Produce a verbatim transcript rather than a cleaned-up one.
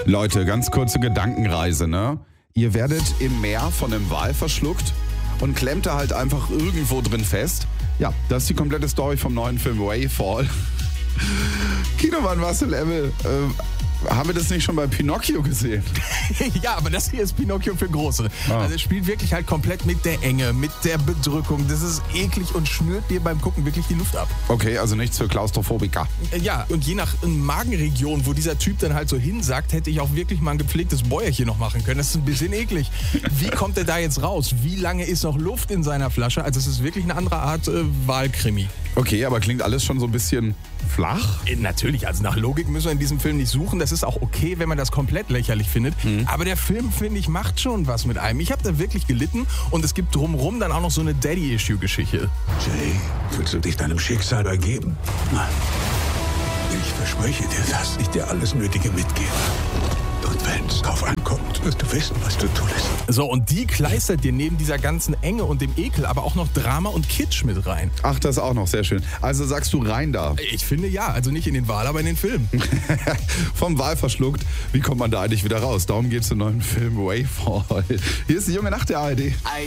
Leute, ganz kurze Gedankenreise, ne? Ihr werdet im Meer von einem Wal verschluckt und klemmt da halt einfach irgendwo drin fest. Ja, das ist die komplette Story vom neuen Film Wayfall. Kinomann Marcel Emmel, äh, haben wir das nicht schon bei Pinocchio gesehen? Ja, aber das hier ist Pinocchio für Große. Ah. Also es spielt wirklich halt komplett mit der Enge, mit der Bedrückung. Das ist eklig und schnürt dir beim Gucken wirklich die Luft ab. Okay, also nichts für Klaustrophobiker. Äh, Ja, und je nach Magenregion, wo dieser Typ dann halt so hinsackt, hätte ich auch wirklich mal ein gepflegtes Bäuerchen noch machen können. Das ist ein bisschen eklig. Wie kommt er da jetzt raus? Wie lange ist noch Luft in seiner Flasche? Also es ist wirklich eine andere Art äh, Wahlkrimi. Okay, aber klingt alles schon so ein bisschen flach? Äh, Natürlich, also nach Logik müssen wir in diesem Film nicht suchen. Das ist auch okay, wenn man das komplett lächerlich findet. Aber der Film, finde ich, macht schon was mit einem. Ich habe da wirklich gelitten und es gibt drumherum dann auch noch so eine Daddy-Issue-Geschichte. Jay, willst du dich deinem Schicksal ergeben? Nein. Ich verspreche dir, dass ich dir alles Nötige mitgebe. Und wenn es drauf ankommt, wirst du wissen, was du tust. So, und die kleistert dir neben dieser ganzen Enge und dem Ekel aber auch noch Drama und Kitsch mit rein. Ach, das auch noch, sehr schön. Also sagst du rein da. Ich finde ja, also nicht in den Wal, aber in den Film. Vom Wal verschluckt. Wie kommt man da eigentlich wieder raus? Darum geht es im neuen Film Wayfall. Hier ist die junge Nacht der A R D.